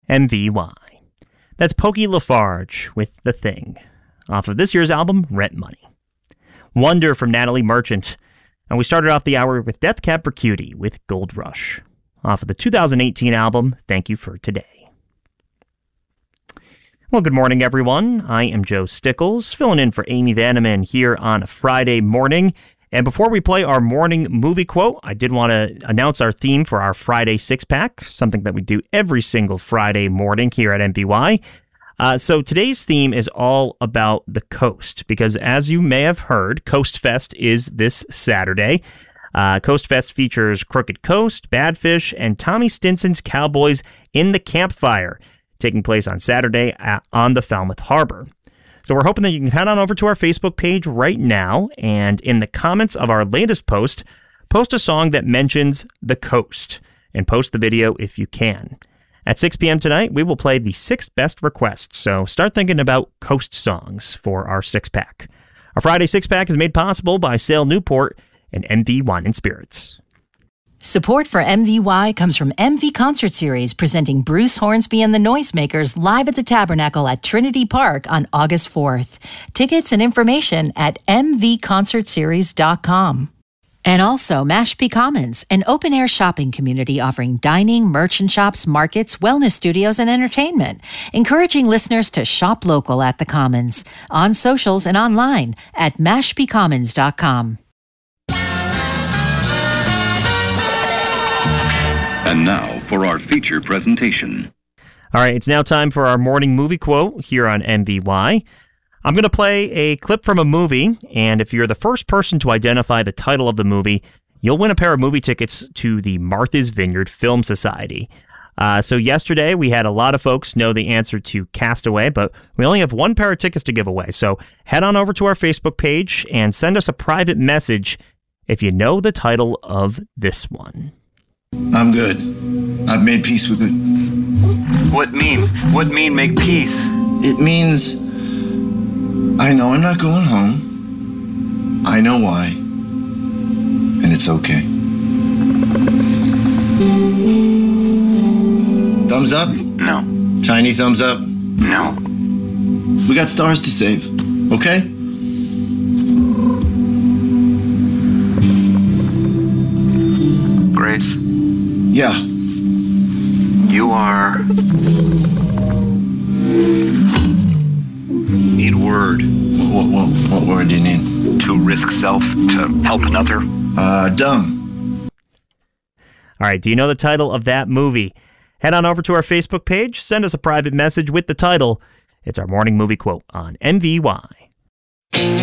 MVY. That's Pokey Lafarge with The Thing, off of this year's album, Rent Money. Wonder from Natalie Merchant. And we started off the hour with Death Cab for Cutie with Gold Rush, off of the 2018 album, Thank You for Today. Well, good morning, everyone. I am Joe Stickles, filling in for Amy Vanneman here on a Friday morning. And before we play our morning movie quote, I did want to announce our theme for our Friday six-pack, something that we do every single Friday morning here at MVY. So today's theme is all about the coast, because as you may have heard, Coast Fest is this Saturday. Coast Fest features Crooked Coast, Badfish, and Tommy Stinson's Cowboys in the Campfire, taking place on Saturday on the Falmouth Harbor. So we're hoping that you can head on over to our Facebook page right now, and in the comments of our latest post a song that mentions the coast, and post the video if you can. At 6 p.m. tonight, we will play the 6 best requests, so start thinking about coast songs for our six-pack. Our Friday six-pack is made possible by Sail Newport and MV Wine and Spirits. Support for MVY comes from MV Concert Series, presenting Bruce Hornsby and the Noisemakers live at the Tabernacle at Trinity Park on August 4th. Tickets and information at mvconcertseries.com. And also Mashpee Commons, an open-air shopping community offering dining, merchant shops, markets, wellness studios, and entertainment, encouraging listeners to shop local at the Commons, on socials and online at mashpeecommons.com. And now for our feature presentation. All right, it's now time for our morning movie quote here on MVY. I'm going to play a clip from a movie, and if you're the first person to identify the title of the movie, you'll win a pair of movie tickets to the Martha's Vineyard Film Society. So yesterday, we had a lot of folks know the answer to Castaway, but we only have one pair of tickets to give away. So head on over to our Facebook page and send us a private message if you know the title of this one. I'm good. I've made peace with it. What mean? What mean make peace? It means I know I'm not going home. I know why. And it's okay. Thumbs up? No. Tiny thumbs up? No. We got stars to save, okay? Grace? Yeah. You are... Need word. What word do you need? To risk self, to help another. Dumb. All right, do you know the title of that movie? Head on over to our Facebook page, send us a private message with the title. It's our morning movie quote on MVY.